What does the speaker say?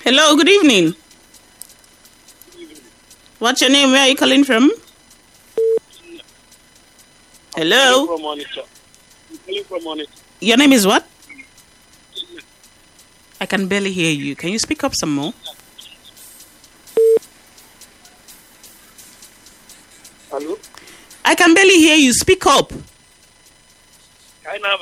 Hello, good evening. What's your name? Where are you calling from? Hello? From Monitor. From Monitor. Your name is what? I can barely hear you. Can you speak up some more? Hello? I can barely hear you. Speak up. I now